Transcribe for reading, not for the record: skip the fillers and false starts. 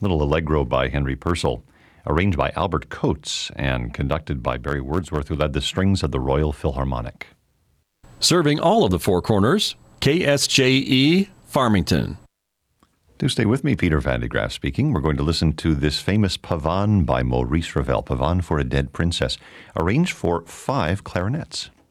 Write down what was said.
Little Allegro by Henry Purcell, arranged by Albert Coates and conducted by Barry Wordsworth, who led the strings of the Royal Philharmonic. Serving all of the Four Corners, KSJE Farmington. Do stay with me, Peter Van de Graaff speaking. We're going to listen to this famous Pavane by Maurice Ravel, Pavane for a Dead Princess, arranged for 5 clarinets.